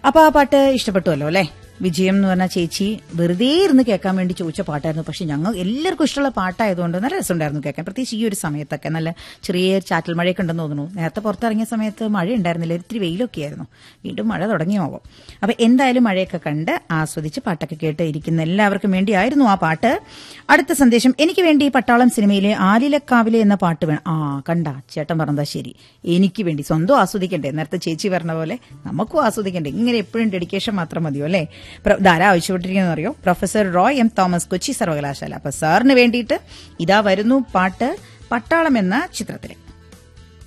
അപ്പൊ ആ പാട്ട് ഇഷ്ടപ്പെട്ടുവല്ലോ അല്ലെ? വിജയം എന്ന് പറഞ്ഞ ചേച്ചി വെറുതെ ഇരുന്ന് കേൾക്കാൻ വേണ്ടി ചോദിച്ച പാട്ടായിരുന്നു. പക്ഷെ ഞങ്ങൾ എല്ലാവർക്കും ഇഷ്ടമുള്ള പാട്ടായതുകൊണ്ട് നല്ല രസമുണ്ടായിരുന്നു കേൾക്കാൻ. പ്രത്യേകിച്ച് ഈ ഒരു സമയത്തൊക്കെ നല്ല ചെറിയ ചാറ്റൽ മഴയൊക്കെ ഉണ്ടെന്ന് തോന്നുന്നു. നേരത്തെ പുറത്തിറങ്ങിയ സമയത്ത് മഴ ഉണ്ടായിരുന്നില്ല, ഇത്തിരി വെയിലൊക്കെ ആയിരുന്നു. വീണ്ടും മഴ തുടങ്ങിയാവും. അപ്പൊ എന്തായാലും മഴയൊക്കെ കണ്ട് ആസ്വദിച്ച് പാട്ടൊക്കെ കേട്ട് ഇരിക്കുന്ന എല്ലാവർക്കും വേണ്ടിയായിരുന്നു ആ പാട്ട്. അടുത്ത സന്ദേശം, എനിക്ക് വേണ്ടി പട്ടാളം സിനിമയിലെ ആലിലക്കാവിലെ എന്ന പാട്ട് വേണം. കണ്ട ചേട്ടൻ പറഞ്ഞതാ ശരി, എനിക്ക് വേണ്ടി സ്വന്തം ആസ്വദിക്കണ്ടേ? നേരത്തെ ചേച്ചി പറഞ്ഞ പോലെ നമുക്കും ആസ്വദിക്കണ്ടേ? ഇങ്ങനെ എപ്പോഴും ഡെഡിക്കേഷൻ മാത്രം മതിയോ അല്ലേ? ധാരാ ആവശ്യപ്പെട്ടിരിക്കുന്നത് അറിയോ? Professor Roy M Thomas, Kochi സർവകലാശാല. അപ്പൊ സാറിന് വേണ്ടിയിട്ട് ഇതാ വരുന്നു പാട്ട്, പട്ടാളം എന്ന ചിത്രത്തിലെ.